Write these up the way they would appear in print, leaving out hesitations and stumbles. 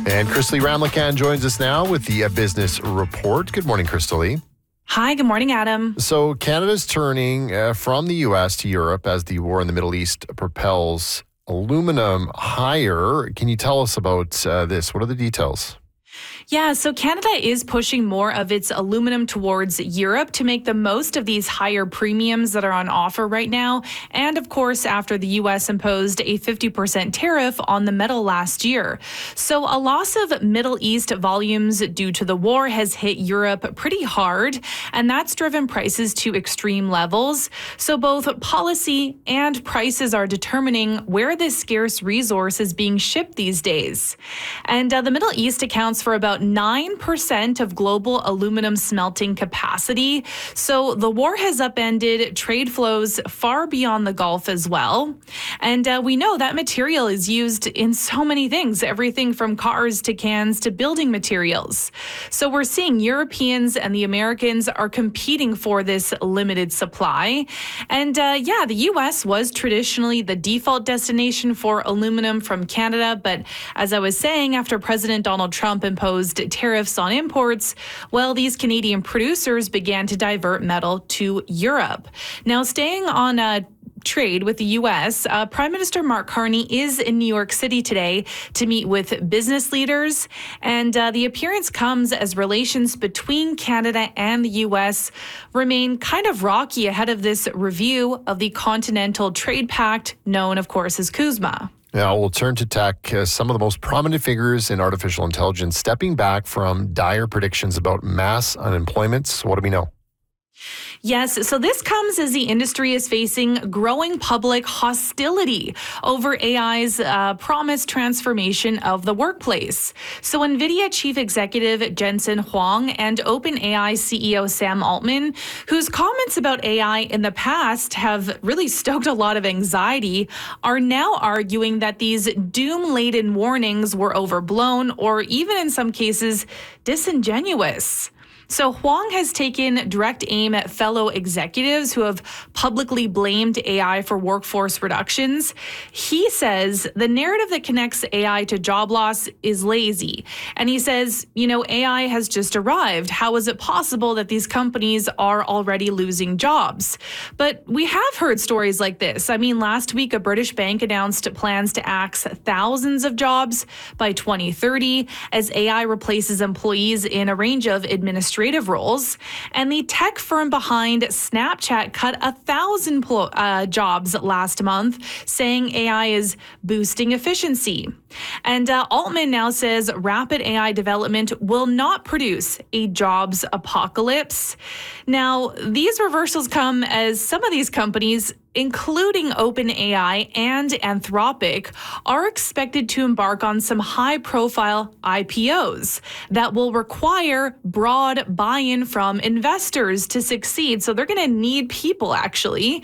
And Christelle Ramlakan joins us now with the Business Report. Good morning, Christelle. Hi, good morning, Adam. So Canada's turning from the U.S. to Europe as the war in the Middle East propels aluminum higher. Can you tell us about this? What are the details? Yeah, so Canada is pushing more of its aluminum towards Europe to make the most of these higher premiums that are on offer right now. And of course, after the U.S. imposed a 50% tariff on the metal last year. So a loss of Middle East volumes due to the war has hit Europe pretty hard, and that's driven prices to extreme levels. So both policy and prices are determining where this scarce resource is being shipped these days. And the Middle East accounts for about 9% of global aluminum smelting capacity. So the war has upended trade flows far beyond the Gulf as well. And we know that material is used in so many things, everything from cars to cans to building materials. So we're seeing Europeans and the Americans are competing for this limited supply. And the U.S. was traditionally the default destination for aluminum from Canada. But as I was saying, after President Donald Trump imposed tariffs on imports, well, these Canadian producers began to divert metal to Europe. Now, staying on trade with the U.S., Prime Minister Mark Carney is in New York City today to meet with business leaders. And the appearance comes as relations between Canada and the U.S. remain kind of rocky ahead of this review of the Continental Trade Pact, known, of course, as CUSMA. Now we'll turn to tech. Some of the most prominent figures in artificial intelligence stepping back from dire predictions about mass unemployment. So what do we know? Yes, so this comes as the industry is facing growing public hostility over AI's promised transformation of the workplace. So NVIDIA Chief Executive Jensen Huang and OpenAI CEO Sam Altman, whose comments about AI in the past have really stoked a lot of anxiety, are now arguing that these doom-laden warnings were overblown or even in some cases disingenuous. So Huang has taken direct aim at fellow executives who have publicly blamed AI for workforce reductions. He says the narrative that connects AI to job loss is lazy. And he says, AI has just arrived. How is it possible that these companies are already losing jobs? But we have heard stories like this. I mean, last week, a British bank announced plans to axe thousands of jobs by 2030 as AI replaces employees in a range of administrative roles. And the tech firm behind Snapchat cut 1,000 jobs last month, saying AI is boosting efficiency. And Altman now says rapid AI development will not produce a jobs apocalypse. Now, these reversals come as some of these companies, including OpenAI and Anthropic, are expected to embark on some high-profile IPOs that will require broad buy-in from investors to succeed. So they're going to need people, actually.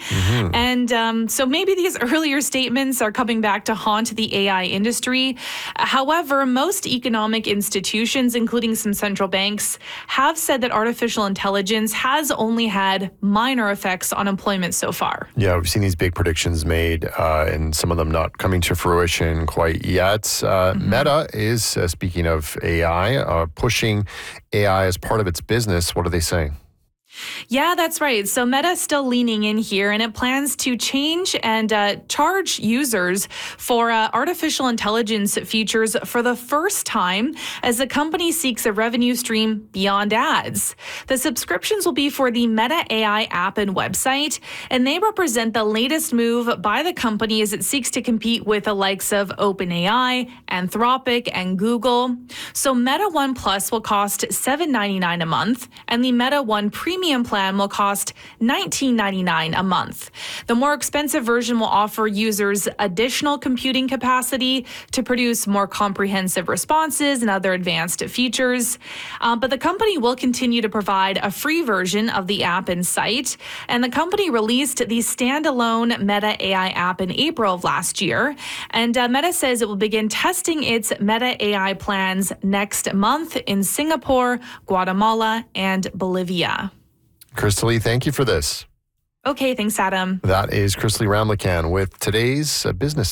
And so maybe these earlier statements are coming back to haunt the AI industry. However, most economic institutions, including some central banks, have said that artificial intelligence has only had minor effects on employment so far. Yeah, we've seen these big predictions made and some of them not coming to fruition quite yet. Meta is, speaking of AI, pushing AI as part of its business. What are they saying? Yeah, that's right. So Meta's still leaning in here, and it plans to change and charge users for artificial intelligence features for the first time as the company seeks a revenue stream beyond ads. The subscriptions will be for the Meta AI app and website, and they represent the latest move by the company as it seeks to compete with the likes of OpenAI, Anthropic, and Google. So Meta One Plus will cost $7.99 a month, and the Meta One Premium plan will cost $19.99 a month. The more expensive version will offer users additional computing capacity to produce more comprehensive responses and other advanced features. But the company will continue to provide a free version of the app and site. And the company released the standalone Meta AI app in April of last year. And Meta says it will begin testing its Meta AI plans next month in Singapore, Guatemala, and Bolivia. Christelle, thank you for this. Okay, thanks, Adam. That is Christelle Ramlakan with today's business.